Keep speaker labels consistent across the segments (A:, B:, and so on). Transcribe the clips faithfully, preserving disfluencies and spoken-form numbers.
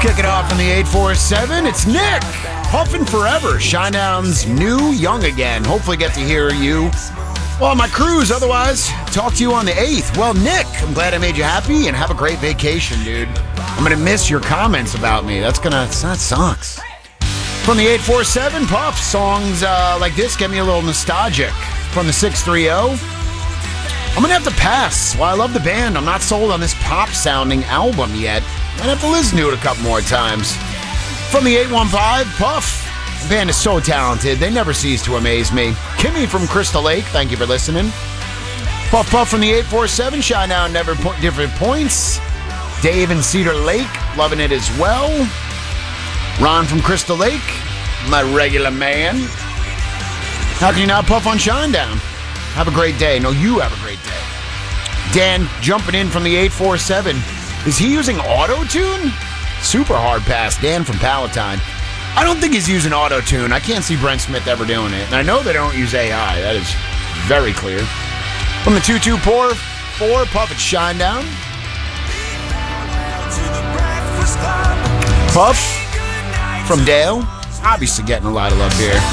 A: Kick it off on the eight four seven. It's Nick, Huffin' Forever, Shinedown's new Young Again. Hopefully get to hear you well, my cruise. Otherwise, talk to you on the eighth. Well, Nick, I'm glad I made you happy, and have a great vacation, dude. I'm going to miss your comments about me. That's going to, that sucks. From the eight four seven, Puff, songs uh, like this get me a little nostalgic. From the six three zero, I'm going to have to pass. While I love the band, I'm not sold on this pop-sounding album yet. Might have to listen to it a couple more times. From the eight one five, Puff. The band is so talented, they never cease to amaze me. Kimmy from Crystal Lake, thank you for listening. Puff Puff from the eight four seven, Shinedown, never po- different points. Dave in Cedar Lake, loving it as well. Ron from Crystal Lake, my regular man. How can you not puff on Shinedown? Have a great day. No, you have a great day. Dan jumping in from the eight four seven. Is he using auto-tune? Super hard pass. Dan from Palatine. I don't think he's using auto-tune. I can't see Brent Smith ever doing it. And I know they don't use A I. That is very clear. From the two two four, four, Puff at Shinedown. Puff from Dale. Obviously getting a lot of love here.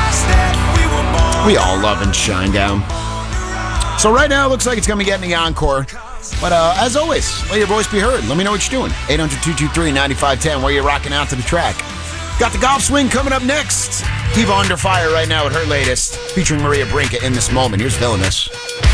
A: We all love and Shinedown. So right now it looks like it's going to be getting the encore. But uh, as always, let your voice be heard. Let me know what you're doing. eight hundred, two two three, nine five one zero, where you're rocking out to the track. Got the golf swing coming up next. Diva under fire right now with her latest, featuring Maria Brinca in this moment. Here's Villainous.